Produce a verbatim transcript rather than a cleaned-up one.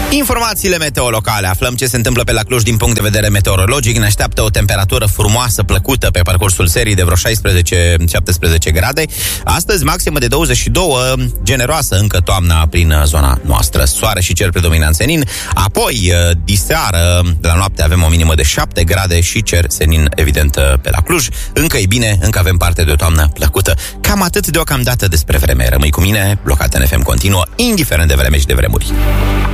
Informațiile meteorolocale. Aflăm ce se întâmplă pe la Cluj din punct de vedere meteorologic. Ne așteaptă o temperatură frumoasă, plăcută pe parcursul serii de vreo șaisprezece șaptesprezece grade. Astăzi maximă de douăzeci și doi, generoasă încă toamna prin zona noastră. Soare și cer predominant senin. Apoi, diseară, de la noapte avem o minimă de șapte grade și cer senin, evident, pe la Cluj. Încă e bine, încă avem parte de o toamnă plăcută. Cam atât deocamdată despre vreme. Rămâi cu mine, Blocat N F M continuă, indiferent de vreme și de vremuri.